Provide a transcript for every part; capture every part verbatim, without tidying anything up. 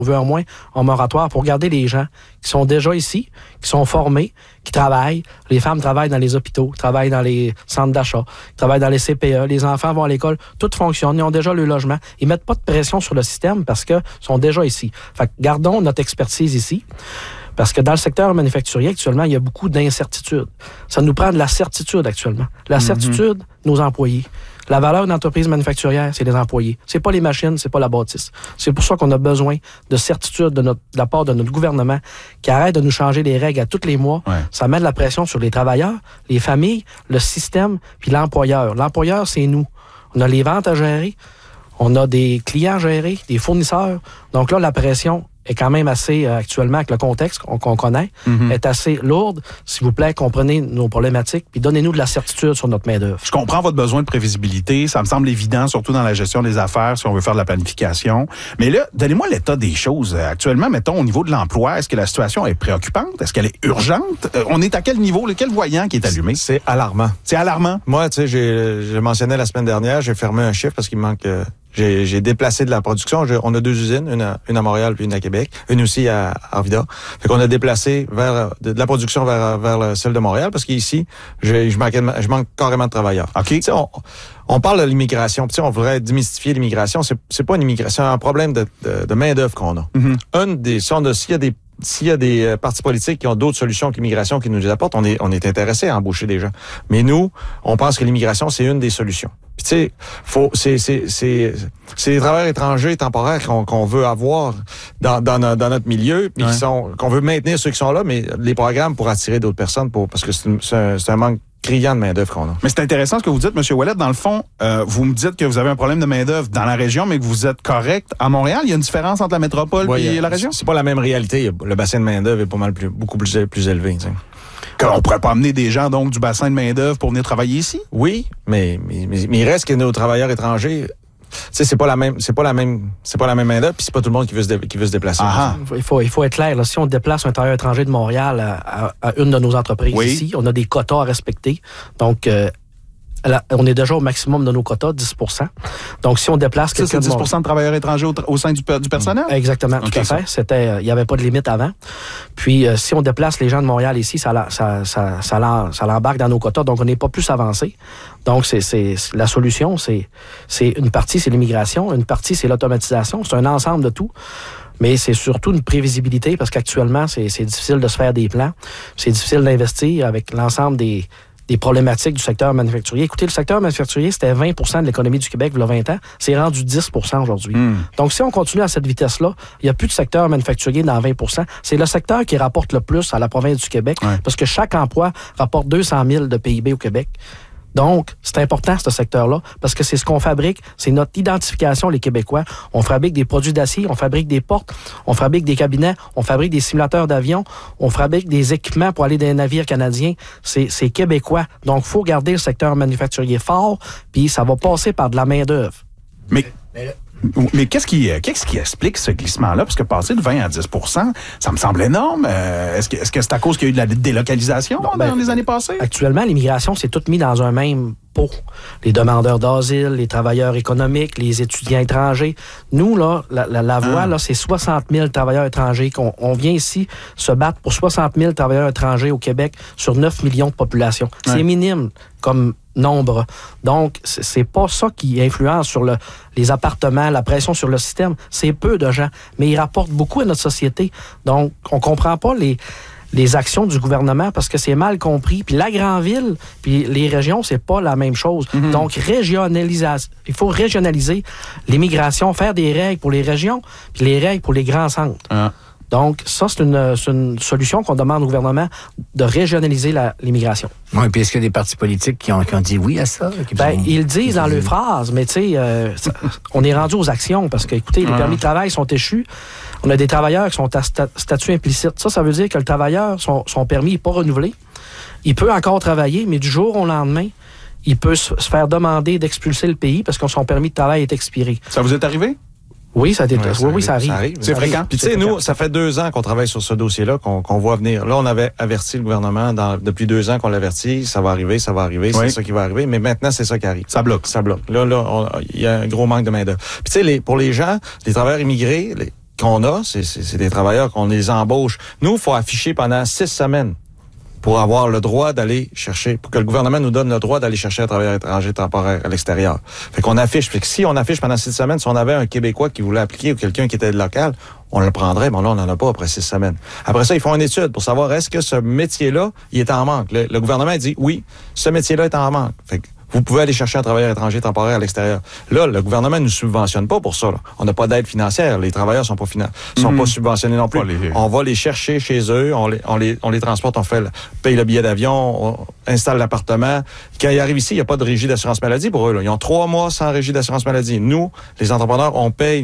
on veut au moins un moratoire pour garder les gens qui sont déjà ici, qui sont formés, qui travaillent. Les femmes travaillent dans les hôpitaux, travaillent dans les centres d'achat, travaillent dans les C P E, les enfants vont à l'école, tout fonctionne, ils ont déjà le logement. Ils mettent pas de pression sur le système parce que sont déjà ici. Fait que gardons notre expertise ici. Parce que dans le secteur manufacturier, actuellement, il y a beaucoup d'incertitudes. Ça nous prend de la certitude actuellement. La mm-hmm. certitude, nos employés. La valeur d'une entreprise manufacturière, c'est les employés. C'est pas les machines, c'est pas la bâtisse. C'est pour ça qu'on a besoin de certitude de, notre, de la part de notre gouvernement qui arrête de nous changer les règles à tous les mois. Ouais. Ça met de la pression sur les travailleurs, les familles, le système, puis l'employeur. L'employeur, c'est nous. On a les ventes à gérer, on a des clients à gérer, des fournisseurs. Donc là, la pression est quand même assez, euh, actuellement, avec le contexte qu'on, qu'on connaît, mm-hmm. est assez lourde. S'il vous plaît, comprenez nos problématiques, puis donnez-nous de la certitude sur notre main-d'œuvre. Je comprends votre besoin de prévisibilité. Ça me semble évident, surtout dans la gestion des affaires, si on veut faire de la planification. Mais là, donnez-moi l'état des choses. Actuellement, mettons, au niveau de l'emploi, est-ce que la situation est préoccupante? Est-ce qu'elle est urgente? Euh, on est à quel niveau? Quel voyant qui est allumé? C'est alarmant. C'est alarmant? Moi, tu sais, j'ai, j'ai mentionné la semaine dernière, j'ai fermé un chiffre parce qu'il me manque... Euh, J'ai, j'ai déplacé de la production. Je, on a deux usines, une à, une à Montréal puis une à Québec, une aussi à Arvida. Fait qu'on a déplacé vers de, de la production vers vers le, celle de Montréal parce qu'ici, je, je manquais, je manque carrément de travailleurs. Ok. Tu sais, on, on parle de l'immigration. Tu sais, on voudrait démystifier l'immigration. C'est c'est pas une immigration, c'est un problème de de, de main d'œuvre qu'on a. Mm-hmm. Une des, si on a, s'il y a des S'il y a des euh, partis politiques qui ont d'autres solutions que l'immigration qui nous les apportent, on est, on est intéressé à embaucher des gens. Mais nous, on pense que l'immigration, c'est une des solutions. Puis tu sais, faut, c'est, c'est, c'est, c'est les travailleurs étrangers temporaires qu'on, qu'on veut avoir dans, dans, dans notre milieu, puis ouais. qui sont, qu'on veut maintenir ceux qui sont là, mais les programmes pour attirer d'autres personnes, pour, parce que c'est, une, c'est, un, c'est un manque criant de main-d'œuvre qu'on a. Mais c'est intéressant ce que vous dites, M. Ouellet. Dans le fond, euh, vous me dites que vous avez un problème de main-d'œuvre dans la région, mais que vous êtes correct à Montréal. Il y a une différence entre la métropole ouais, et la région? C'est pas la même réalité. Le bassin de main-d'œuvre est pas mal plus, beaucoup plus, plus élevé. T'sais. On pourrait pas amener des gens donc du bassin de main-d'œuvre pour venir travailler ici? Oui, mais, mais, mais, mais il reste que nos travailleurs étrangers. Tu sais, c'est pas la même, c'est pas la même, c'est pas la même main-d'œuvre, puis c'est pas tout le monde qui veut se, dé, qui veut se déplacer. Ah, il faut, il faut être clair. Là, si on déplace un travailleur étranger de Montréal à, à, à une de nos entreprises oui. ici, on a des quotas à respecter. Donc, euh, là, on est déjà au maximum de nos quotas, dix pour cent. Donc, si on déplace quelqu'un... Ça, c'est dix pour cent de travailleurs étrangers au, au sein du, du personnel? Exactement, okay, tout à fait. C'était, il n'y avait pas de limite avant. Puis, euh, si on déplace les gens de Montréal ici, ça, ça, ça, ça, l'en, ça l'embarque dans nos quotas. Donc, on n'est pas plus avancé. Donc, c'est, c'est, la solution, c'est, c'est une partie, c'est l'immigration. Une partie, c'est l'automatisation. C'est un ensemble de tout. Mais c'est surtout une prévisibilité parce qu'actuellement, c'est, c'est difficile de se faire des plans. C'est difficile d'investir avec l'ensemble des... des problématiques du secteur manufacturier. Écoutez, le secteur manufacturier, c'était vingt pour cent de l'économie du Québec il y a vingt ans. C'est rendu dix pour cent aujourd'hui. Mm. Donc, si on continue à cette vitesse-là, il n'y a plus de secteur manufacturier dans vingt pour cent. C'est le secteur qui rapporte le plus à la province du Québec ouais. parce que chaque emploi rapporte deux cent mille de P I B au Québec. Donc, c'est important, ce secteur-là, parce que c'est ce qu'on fabrique, c'est notre identification, les Québécois. On fabrique des produits d'acier, on fabrique des portes, on fabrique des cabinets, on fabrique des simulateurs d'avion, on fabrique des équipements pour aller dans les navires canadiens. C'est, c'est québécois. Donc, il faut garder le secteur manufacturier fort, puis ça va passer par de la main-d'œuvre. Mais... Mais... Mais qu'est-ce qui, qu'est-ce qui explique ce glissement-là? Parce que passer de vingt à dix pour cent, ça me semble énorme. Euh, est-ce que, est-ce que c'est à cause qu'il y a eu de la délocalisation non, ben, dans les années passées? Actuellement, l'immigration, c'est tout mis dans un même pot. Les demandeurs d'asile, les travailleurs économiques, les étudiants étrangers. Nous, là, la, la, la voie, ah. là, c'est soixante mille travailleurs étrangers. Qu'on, on vient ici se battre pour soixante mille travailleurs étrangers au Québec sur neuf millions de population. Ouais. C'est minime comme nombre. Donc, c'est pas ça qui influence sur le, les appartements, la pression sur le système. C'est peu de gens, mais ils rapportent beaucoup à notre société. Donc, on comprend pas les, les actions du gouvernement parce que c'est mal compris. Puis la grande ville, puis les régions, c'est pas la même chose. Mm-hmm. Donc, régionalisation. Il faut régionaliser l'immigration, faire des règles pour les régions, puis les règles pour les grands centres. Ah. Donc, ça, c'est une, c'est une solution qu'on demande au gouvernement de régionaliser la, l'immigration. Oui, puis est-ce qu'il y a des partis politiques qui ont, qui ont dit oui à ça? Ben, ont... ils le disent dans leurs phrases, mais tu sais, euh, on est rendu aux actions parce que, écoutez, les permis de travail sont échus. On a des travailleurs qui sont à sta- statut implicite. Ça, ça veut dire que le travailleur, son, son permis n'est pas renouvelé. Il peut encore travailler, mais du jour au lendemain, il peut se faire demander d'expulser le pays parce que son permis de travail est expiré. Ça vous est arrivé? Oui, ça, ouais, ça, oui, oui, ça arrive. Ça arrive. C'est fréquent. Puis tu sais, nous, ça fait deux ans qu'on travaille sur ce dossier-là, qu'on, qu'on voit venir. Là, on avait averti le gouvernement dans, depuis deux ans qu'on l'avertit. Ça va arriver, ça va arriver, oui. c'est ça qui va arriver. Mais maintenant, c'est ça qui arrive. Ça bloque. Ça bloque. Là, là, il y a un gros manque de main-d'œuvre. Puis tu sais, les, pour les gens, les travailleurs immigrés, les, qu'on a, c'est, c'est, c'est des travailleurs qu'on les embauche. Nous, il faut afficher pendant six semaines pour avoir le droit d'aller chercher, pour que le gouvernement nous donne le droit d'aller chercher un travailleur étranger temporaire à l'extérieur. Fait qu'on affiche. Fait que si on affiche pendant six semaines, si on avait un Québécois qui voulait appliquer ou quelqu'un qui était local, on le prendrait, mais là, on n'en a pas après six semaines. Après ça, ils font une étude pour savoir est-ce que ce métier-là, il est en manque. Le, le gouvernement dit oui, ce métier-là est en manque. Fait que vous pouvez aller chercher un travailleur étranger temporaire à l'extérieur. Là, le gouvernement ne nous subventionne pas pour ça. Là. On n'a pas d'aide financière. Les travailleurs sont pas finan- sont mmh. pas subventionnés non plus. Les... On va les chercher chez eux, on les, on les, on les transporte, on fait, le, paye le billet d'avion, on installe l'appartement. Quand ils arrivent ici, il n'y a pas de régie d'assurance maladie pour eux. Là. Ils ont trois mois sans régie d'assurance maladie. Nous, les entrepreneurs, on paye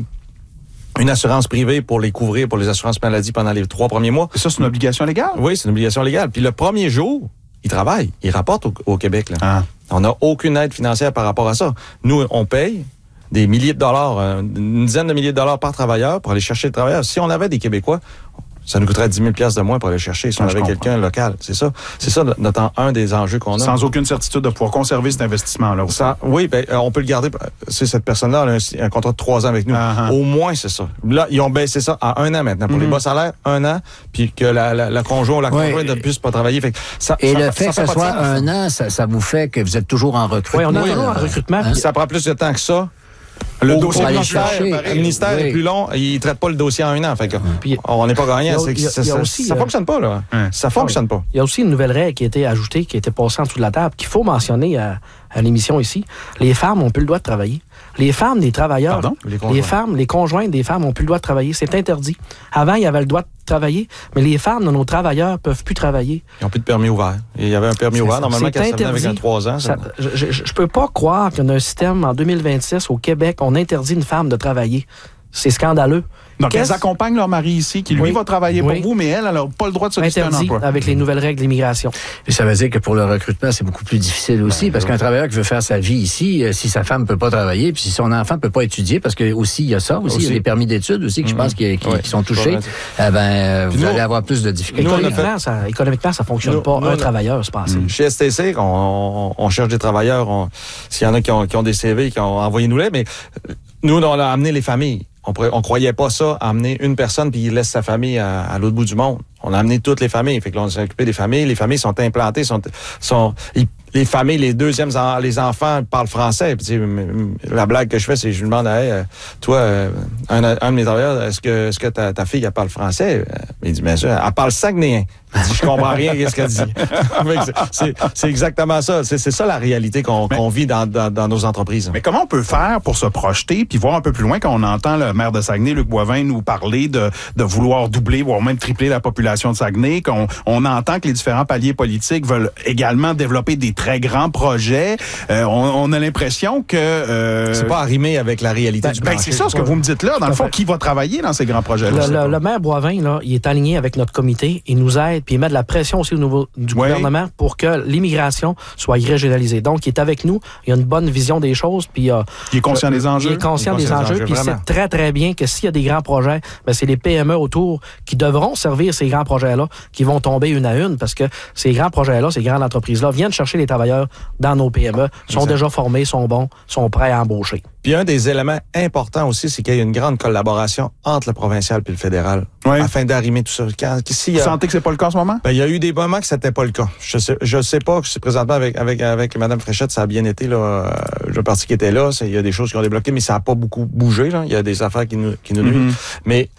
une assurance privée pour les couvrir pour les assurances maladie pendant les trois premiers mois. Et ça, c'est une obligation légale? Oui, c'est une obligation légale. Puis le premier jour, ils travaillent, ils rapportent au, au Québec. Là. Ah. On n'a aucune aide financière par rapport à ça. Nous, on paye des milliers de dollars, une dizaine de milliers de dollars par travailleur pour aller chercher le travailleur. Si on avait des Québécois, ça nous coûterait dix mille dollars de moins pour aller chercher si on avait quelqu'un local. C'est ça. C'est ça notre, un des enjeux qu'on a. Sans aucune certitude de pouvoir conserver cet investissement-là. Ça, oui, ben, on peut le garder. C'est cette personne-là, elle a un, un contrat de trois ans avec nous. Uh-huh. Au moins, c'est ça. Là, ils ont baissé ça à un an maintenant. Pour mm-hmm. les bas salaires, un an, puis que la, la, la conjoint ou la oui. conjointe ne puisse pas travailler. Fait que ça, Et ça, le fait ça que ce soit un an, ça, ça vous fait que vous êtes toujours en recrutement. Oui, on est oui, toujours en recrutement. Hein? Ça prend plus de temps que ça. Le Au dossier ministère, le ministère oui. est plus long, il ne traite pas le dossier en un an. Fait que puis, on n'est pas gagnant. Ça ne fonctionne pas, là. Hein. Ça fonctionne pas. Il y a aussi une nouvelle règle qui a été ajoutée, qui a été passée en dessous de la table, qu'il faut mentionner à, à l'émission ici. Les femmes n'ont plus le droit de travailler. Les femmes des travailleurs, Pardon? les, les femmes, les conjointes des femmes n'ont plus le droit de travailler. C'est interdit. Avant, il y avait le droit de travailler, mais les femmes de nos travailleurs ne peuvent plus travailler. Ils n'ont plus de permis ouvert. Il y avait un permis ouvert. Normalement, quand ça venait avec un trois ans. Ça... Ça, je ne peux pas croire qu'on a un système en deux mille vingt-six au Québec, on interdit une femme de travailler. C'est scandaleux. Donc, Qu'est-ce... elles accompagnent leur mari ici, qui lui oui. va travailler oui. pour vous, mais elle, elle n'a pas le droit de s'occuper d'un emploi. Avec les nouvelles règles d'immigration. Et ça veut dire que pour le recrutement, c'est beaucoup plus difficile aussi, ben, parce oui. qu'un travailleur qui veut faire sa vie ici, si sa femme ne peut pas travailler, puis si son enfant ne peut pas étudier, parce que aussi il y a ça, aussi, aussi. il y a des permis d'études aussi, que mm-hmm. je pense qui, qui, oui. qui sont touchés, eh ben, vous nous, allez avoir plus de difficultés. Économiquement, fait... ça, économiquement, ça ne fonctionne nous, pas. Nous, un nous, travailleur, c'est passé. Chez S T C, on, on, on cherche des travailleurs, on, s'il y en a qui ont, qui ont des C V, qui ont envoyé nous les, mais nous, on a amené les familles. On, pourrait, on croyait pas ça, amener une personne puis il laisse sa famille à, à l'autre bout du monde. On a amené toutes les familles. Fait que là, on s'est occupé des familles. Les familles sont implantées, sont, sont ils, les familles, les deuxièmes, les enfants parlent français. Puis, tu sais, la blague que je fais, c'est que je lui demande, hey, toi, un, un de mes travailleurs, est-ce que, est-ce que ta, ta fille, elle parle français? Il dit, bien sûr, elle parle saguenéen. Il dit, je comprends rien à ce qu'elle dit. c'est, c'est exactement ça. C'est, c'est ça la réalité qu'on, mais, qu'on vit dans, dans, dans nos entreprises. Mais comment on peut faire pour se projeter puis voir un peu plus loin quand on entend le maire de Saguenay, Luc Boivin, nous parler de, de vouloir doubler, voire même tripler la population de Saguenay, qu'on on entend que les différents paliers politiques veulent également développer des très grands projets. Euh, on, on a l'impression que... Euh, c'est pas arrimé avec la réalité ben, du ben, marché. c'est ça ce que vous me dites là. Dans le fond, qui va travailler dans ces grands projets-là? Le, le, le maire Boivin, là, il est aligné avec notre comité. Il nous aide, puis il met de la pression aussi au niveau du oui. gouvernement pour que l'immigration soit régionalisée. Donc, il est avec nous. Il a une bonne vision des choses. Puis, euh, il est conscient des enjeux. Il est conscient, il est conscient des, des enjeux. Puis, il sait très, très bien que s'il y a des grands projets, ben, c'est les P M E autour qui devront servir ces grands projets-là, qui vont tomber une à une, parce que ces grands projets-là, ces grandes entreprises-là viennent chercher les travailleurs dans nos P M E, sont exact. Déjà formés, sont bons, sont prêts à embaucher. Puis un des éléments importants aussi, c'est qu'il y a une grande collaboration entre le provincial et le fédéral, oui. afin d'arrimer tout ça. Quand, si, Vous euh, sentez que c'est pas le cas en ce moment? Ben, il y a eu des moments que c'était pas le cas. Je sais, je sais pas que c'est présentement avec, avec, avec Mme Fréchette, ça a bien été, là. Le parti qui était là, il y a des choses qui ont débloqué, mais ça a pas beaucoup bougé, là. Il y a des affaires qui nous, qui nous nuisent. Mm-hmm. Mais,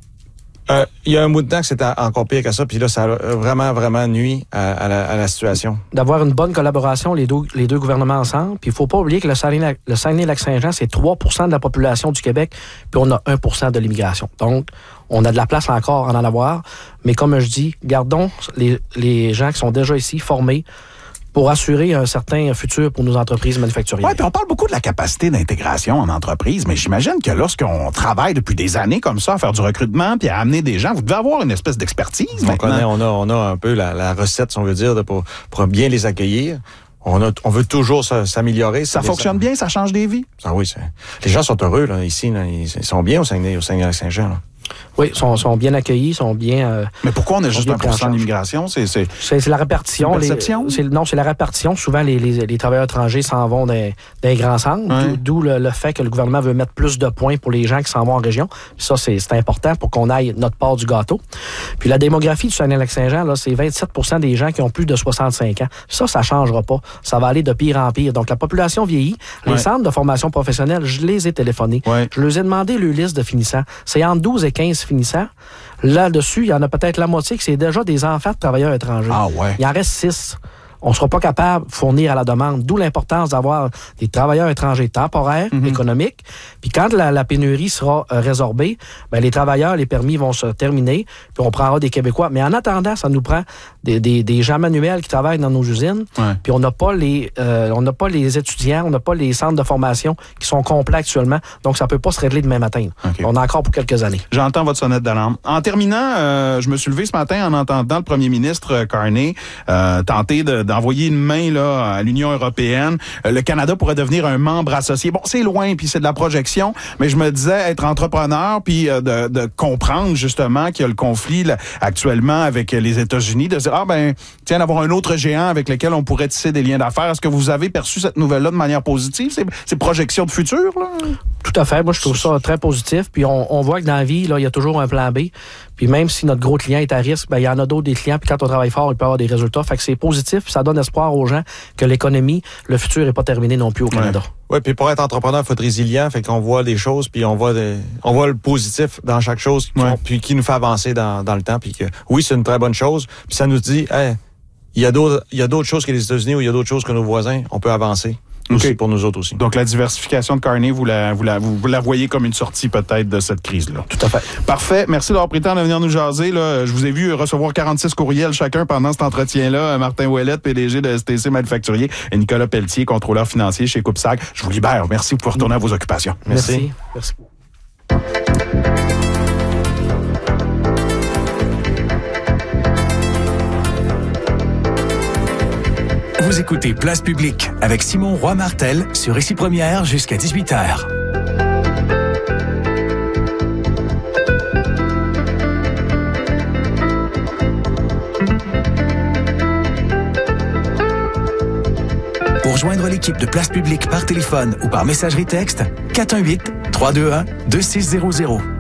Euh, il y a un bout de temps que c'était encore pire que ça, puis là, ça a vraiment, vraiment nuit à, à, la, à la situation. D'avoir une bonne collaboration, les deux, les deux gouvernements ensemble, puis il faut pas oublier que le Saguenay, le Saguenay-Lac-Saint-Jean, c'est trois pour cent de la population du Québec, puis on a un pour cent de l'immigration. Donc, on a de la place encore à en avoir, mais comme je dis, gardons les, les gens qui sont déjà ici, formés, pour assurer un certain futur pour nos entreprises manufacturières. Oui, puis on parle beaucoup de la capacité d'intégration en entreprise, mais j'imagine que lorsqu'on travaille depuis des années comme ça, à faire du recrutement puis à amener des gens, vous devez avoir une espèce d'expertise on maintenant. Connaît, on a, on a un peu la, la recette, si on veut dire, de, pour, pour bien les accueillir. On, a, on veut toujours s'améliorer. Ça fonctionne ça. bien, ça change des vies? Ah oui, c'est, les gens sont heureux là, ici. Là, ils, ils sont bien au Saguenay, au Saguenay-Lac-Saint-Jean. Là. Oui, sont, sont bien accueillis, sont bien... Euh, Mais pourquoi on a juste un pour cent d'immigration? C'est, c'est... C'est, c'est la répartition. C'est perception? Les, c'est, non, c'est la répartition. Souvent, les, les, les travailleurs étrangers s'en vont dans des grands centres, ouais. d'où le, le fait que le gouvernement veut mettre plus de points pour les gens qui s'en vont en région. Puis ça, c'est, c'est important pour qu'on aille notre part du gâteau. Puis la démographie du Saguenay-Lac-Saint-Jean, là, c'est vingt-sept pour cent des gens qui ont plus de soixante-cinq ans. Ça, ça changera pas. Ça va aller de pire en pire. Donc, la population vieillit. Les ouais. centres de formation professionnelle, je les ai téléphonés. Ouais. Je leur ai demandé le liste de finissants. C'est entre douze et quinze finissants. Là-dessus, il y en a peut-être la moitié que c'est déjà des enfants de travailleurs étrangers. Ah ouais. Il en reste six. On ne sera pas capable de fournir à la demande, d'où l'importance d'avoir des travailleurs étrangers temporaires, mm-hmm. économiques. Puis quand la, la pénurie sera euh, résorbée, ben, les travailleurs, les permis vont se terminer, puis on prendra des Québécois. Mais en attendant, ça nous prend des, des, des gens manuels qui travaillent dans nos usines, ouais. puis on n'a pas les euh, on n'a pas les étudiants, on n'a pas les centres de formation qui sont complets actuellement, donc ça ne peut pas se régler demain matin. Okay. On a encore pour quelques années. J'entends votre sonnette d'alarme. En terminant, euh, je me suis levé ce matin en entendant le premier ministre Carney euh, tenter de d'envoyer une main là à l'Union européenne. Euh, le Canada pourrait devenir un membre associé. Bon, c'est loin, puis c'est de la projection, mais je me disais être entrepreneur, puis euh, de, de comprendre justement qu'il y a le conflit là, actuellement avec les États-Unis, de dire, ah ben, tiens, d'avoir un autre géant avec lequel on pourrait tisser des liens d'affaires. Est-ce que vous avez perçu cette nouvelle-là de manière positive, ces, ces projections de futur, là? Tout à fait. Moi, je trouve ça très positif. Puis on, on voit que dans la vie, là, il y a toujours un plan B. Puis même si notre gros client est à risque, ben, il y en a d'autres des clients. Puis quand on travaille fort, il peut y avoir des résultats. Fait que c'est positif. Puis ça donne espoir aux gens que l'économie, le futur n'est pas terminé non plus au Canada. Oui, ouais, puis pour être entrepreneur, il faut être résilient. Fait qu'on voit des choses, puis on voit des, on voit le positif dans chaque chose, ouais. puis qui nous fait avancer dans, dans le temps. Puis que oui, c'est une très bonne chose. Puis ça nous dit, hey, il y a d'autres, il y a d'autres choses que les États-Unis ou il y a d'autres choses que nos voisins. On peut avancer. Aussi okay. pour nous autres aussi. Donc, la diversification de Carney, vous la, vous la, vous, vous la voyez comme une sortie peut-être de cette crise-là. Tout à fait. Parfait. Merci d'avoir pris le temps de venir nous jaser. Là. Je vous ai vu recevoir quarante-six courriels chacun pendant cet entretien-là. Martin Ouellette, P D G de S T C Manufacturier, et Nicolas Pelletier, contrôleur financier chez Coupe-Sac. Je vous libère. Merci. Vous pouvez retourner à vos occupations. Merci. Merci. Merci. Vous écoutez Place Publique avec Simon Roy-Martel sur Ici Première jusqu'à dix-huit heures. Pour joindre l'équipe de Place Publique par téléphone ou par messagerie texte, quatre un huit, trois deux un, deux six zéro zéro.